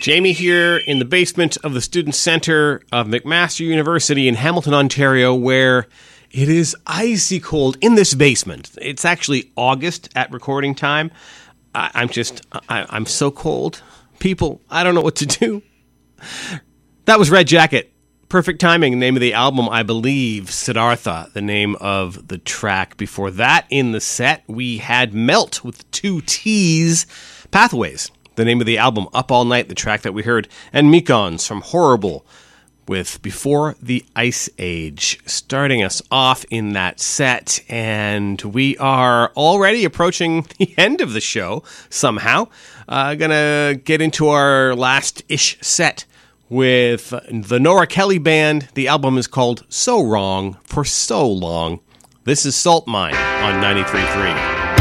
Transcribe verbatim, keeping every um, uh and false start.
Jamie here in the basement of the Student Center of McMaster University in Hamilton, Ontario, where it is icy cold in this basement. It's actually August at recording time. I, I'm just, I, I'm so cold. People, I don't know what to do. That was Red Jacket. Perfect Timing, name of the album, I believe. Siddhartha, the name of the track. Before that, in the set, we had Melt with two T's. Pathways, the name of the album, Up All Night, the track that we heard. And Mekons from Horrible with Before the Ice Age, starting us off in that set. And we are already approaching the end of the show somehow. Uh, gonna get into our last-ish set with the Nora Kelly Band. The album is called So Wrong for So Long. This is Salt Mine on ninety-three point three.